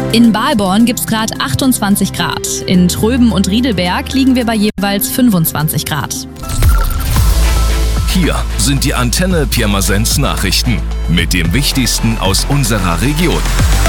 In Balborn gibt es gerade 28 Grad. In Tröben und Riedelberg liegen wir bei jeweils 25 Grad. Hier sind die Antenne Pirmasens Nachrichten mit dem Wichtigsten aus unserer Region.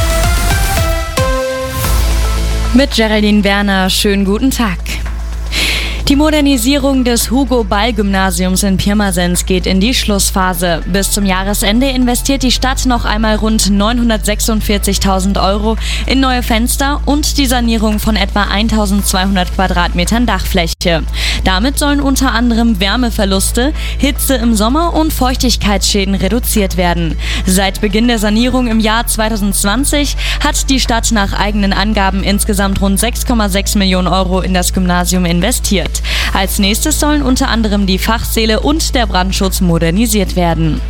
Mit Geraldine Werner, schönen guten Tag. Die Modernisierung des Hugo-Ball-Gymnasiums in Pirmasens geht in die Schlussphase. Bis zum Jahresende investiert die Stadt noch einmal rund 946.000 € in neue Fenster und die Sanierung von etwa 1.200 Quadratmetern Dachfläche. Damit sollen unter anderem Wärmeverluste, Hitze im Sommer und Feuchtigkeitsschäden reduziert werden. Seit Beginn der Sanierung im Jahr 2020 hat die Stadt nach eigenen Angaben insgesamt rund 6,6 Millionen € in das Gymnasium investiert. Als nächstes sollen unter anderem die Fachsäle und der Brandschutz modernisiert werden.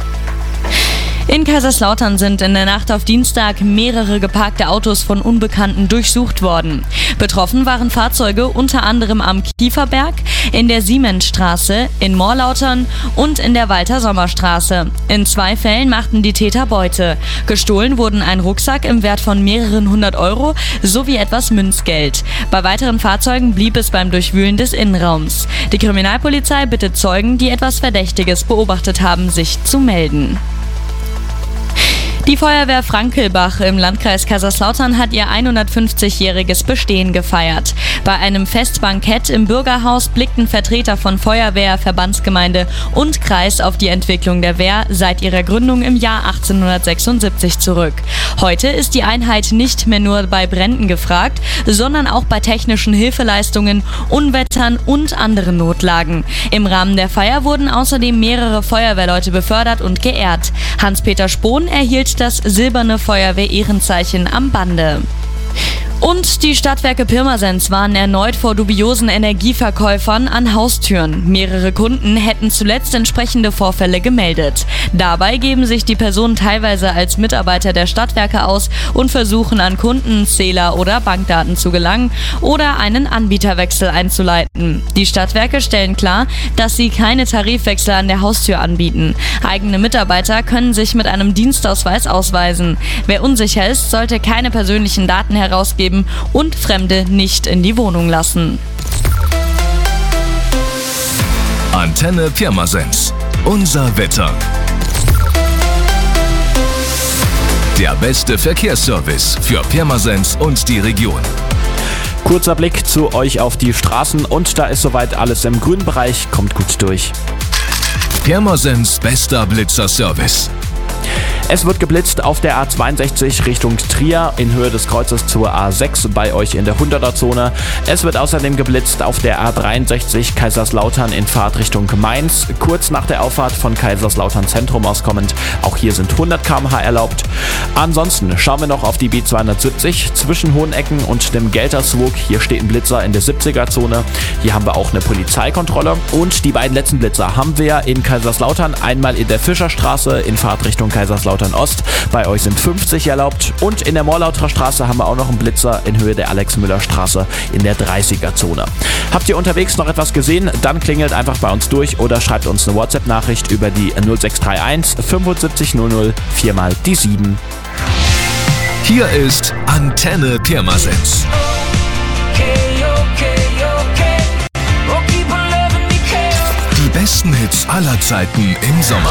In Kaiserslautern sind in der Nacht auf Dienstag mehrere geparkte Autos von Unbekannten durchsucht worden. Betroffen waren Fahrzeuge unter anderem am Kieferberg, in der Siemensstraße, in Morlautern und in der Walter-Sommer-Straße. In 2 Fällen machten die Täter Beute. Gestohlen wurden ein Rucksack im Wert von mehreren 100 € sowie etwas Münzgeld. Bei weiteren Fahrzeugen blieb es beim Durchwühlen des Innenraums. Die Kriminalpolizei bittet Zeugen, die etwas Verdächtiges beobachtet haben, sich zu melden. Die Feuerwehr Frankelbach im Landkreis Kaiserslautern hat ihr 150-jähriges Bestehen gefeiert. Bei einem Festbankett im Bürgerhaus blickten Vertreter von Feuerwehr, Verbandsgemeinde und Kreis auf die Entwicklung der Wehr seit ihrer Gründung im Jahr 1876 zurück. Heute ist die Einheit nicht mehr nur bei Bränden gefragt, sondern auch bei technischen Hilfeleistungen, Unwettern und anderen Notlagen. Im Rahmen der Feier wurden außerdem mehrere Feuerwehrleute befördert und geehrt. Hans-Peter Spohn erhielt das silberne Feuerwehr-Ehrenzeichen am Bande. Und die Stadtwerke Pirmasens waren erneut vor dubiosen Energieverkäufern an Haustüren. Mehrere Kunden hätten zuletzt entsprechende Vorfälle gemeldet. Dabei geben sich die Personen teilweise als Mitarbeiter der Stadtwerke aus und versuchen an Kunden, Zähler oder Bankdaten zu gelangen oder einen Anbieterwechsel einzuleiten. Die Stadtwerke stellen klar, dass sie keine Tarifwechsel an der Haustür anbieten. Eigene Mitarbeiter können sich mit einem Dienstausweis ausweisen. Wer unsicher ist, sollte keine persönlichen Daten herausgeben und Fremde nicht in die Wohnung lassen. Antenne Pirmasens. Unser Wetter. Der beste Verkehrsservice für Pirmasens und die Region. Kurzer Blick zu euch auf die Straßen und da ist soweit alles im grünen Bereich. Kommt gut durch. Pirmasens bester Blitzerservice. Es wird geblitzt auf der A62 Richtung Trier in Höhe des Kreuzes zur A6 bei euch in der 100er-Zone. Es wird außerdem geblitzt auf der A63 Kaiserslautern in Fahrtrichtung Mainz, kurz nach der Auffahrt von Kaiserslautern Zentrum auskommend. Auch hier sind 100 km/h erlaubt. Ansonsten schauen wir noch auf die B270 zwischen Hohenecken und dem Gelterswog. Hier steht ein Blitzer in der 70er-Zone. Hier haben wir auch eine Polizeikontrolle. Und die beiden letzten Blitzer haben wir in Kaiserslautern. Einmal in der Fischerstraße in Fahrtrichtung Kaiserslautern Ost. Bei euch sind 50 erlaubt. Und in der Morlauterer Straße haben wir auch noch einen Blitzer in Höhe der Alex-Müller-Straße in der 30er-Zone. Habt ihr unterwegs noch etwas gesehen? Dann klingelt einfach bei uns durch oder schreibt uns eine WhatsApp-Nachricht über die 0631 75 00 4 mal die 7. Hier ist Antenne Pirmasens. Die besten Hits aller Zeiten im Sommer.